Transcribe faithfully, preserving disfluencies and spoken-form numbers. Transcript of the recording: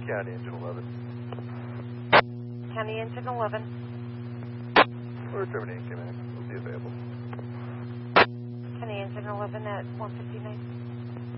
County Engine eleven. County Engine eleven. Or terminating command. Will be available. County Engine eleven at one fifty-nine.